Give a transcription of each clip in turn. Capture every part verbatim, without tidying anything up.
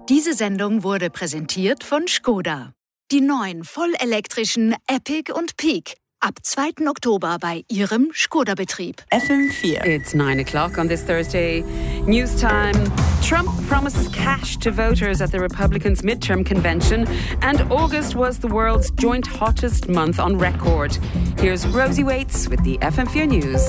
Diese Sendung wurde präsentiert von Škoda. Die neuen vollelektrischen Epic und Peak. Ab zweiten Oktober bei Ihrem Škoda-Betrieb. F M four. It's nine o'clock on this Thursday. News time. Trump promises cash to voters at the Republicans' midterm convention, and August was the world's joint hottest month on record. Here's Rosie Waits with the F M four News.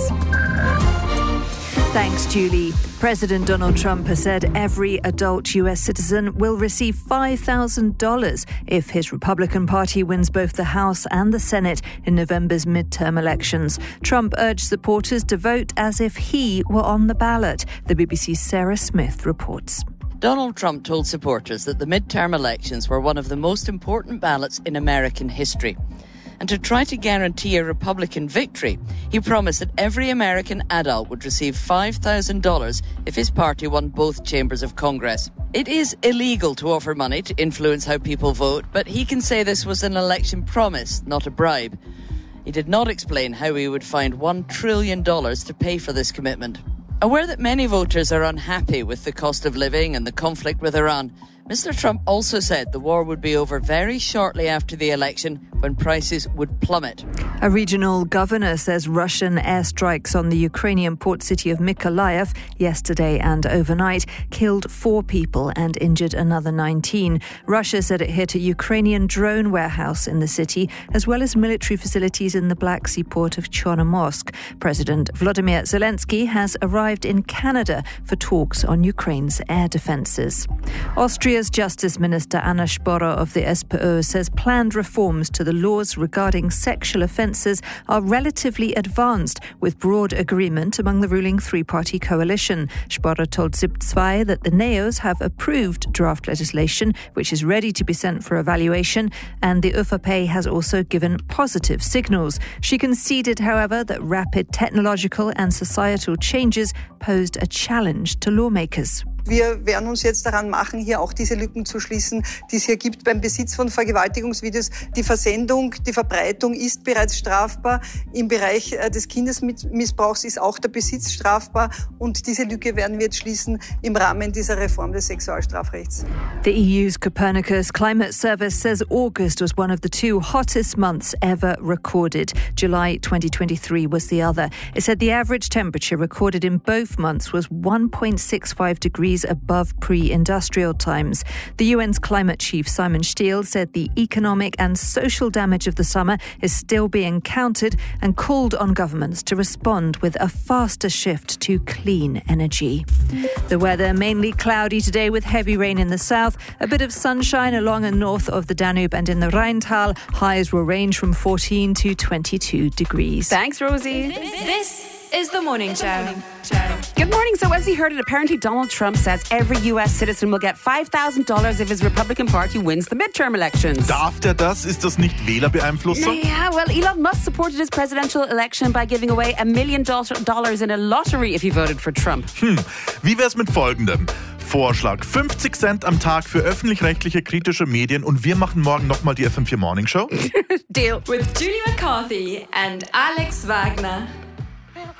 Thanks, Julie. President Donald Trump has said every adult U S citizen will receive five thousand dollars if his Republican Party wins both the House and the Senate in November's midterm elections. Trump urged supporters to vote as if he were on the ballot. The B B C's Sarah Smith reports. Donald Trump told supporters that the midterm elections were one of the most important ballots in American history. And to try to guarantee a Republican victory, he promised that every American adult would receive five thousand dollars if his party won both chambers of Congress. It is illegal to offer money to influence how people vote, but he can say this was an election promise, not a bribe. He did not explain how he would find one trillion dollars to pay for this commitment. Aware that many voters are unhappy with the cost of living and the conflict with Iran, Mister Trump also said the war would be over very shortly after the election, when prices would plummet. A regional governor says Russian airstrikes on the Ukrainian port city of Mykolaiv yesterday and overnight killed four people and injured another nineteen. Russia said it hit a Ukrainian drone warehouse in the city, as well as military facilities in the Black Sea port of Chornomorsk. President Volodymyr Zelensky has arrived in Canada for talks on Ukraine's air defences. Austria's Justice Minister Anna Sporer of the S P O says planned reforms to the laws regarding sexual offences are relatively advanced, with broad agreement among the ruling three-party coalition. Sporer told ZIP two that the Neos have approved draft legislation, which is ready to be sent for evaluation, and the ÖVP has also given positive signals. She conceded, however, that rapid technological and societal changes posed a challenge to lawmakers. Wir werden uns jetzt daran machen, hier auch diese Lücken zu schließen, die es hier gibt beim Besitz von Vergewaltigungsvideos. Die Versendung, die Verbreitung ist bereits strafbar. Im Bereich des Kindesmissbrauchs ist auch der Besitz strafbar. Und diese Lücke werden wir jetzt schließen im Rahmen dieser Reform des Sexualstrafrechts. The E U's Copernicus Climate Service says August was one of the two hottest months ever recorded. July twenty twenty-three was the other. It said the average temperature recorded in both months was one point six five degrees above pre-industrial times. The U N's climate chief Simon Stiell said the economic and social damage of the summer is still being counted and called on governments to respond with a faster shift to clean energy. The weather mainly cloudy today with heavy rain in the south, a bit of sunshine along and north of the Danube and in the Rheintal. Highs will range from fourteen to twenty-two degrees. Thanks, Rosie. This, this is the Morning Show. Good morning. So as you heard it, apparently Donald Trump says every U S citizen will get five thousand dollars if his Republican Party wins the midterm elections. Darf der das? Ist das nicht Wählerbeeinflussung? Yeah, well, Elon Musk supported his presidential election by giving away a million dollars in a lottery if he voted for Trump. Hm, wie wär's mit folgendem? Vorschlag: fünfzig Cent am Tag für öffentlich-rechtliche kritische Medien und wir machen morgen nochmal die F M four Morning Show. Deal. With Julie McCarthy and Alex Wagner.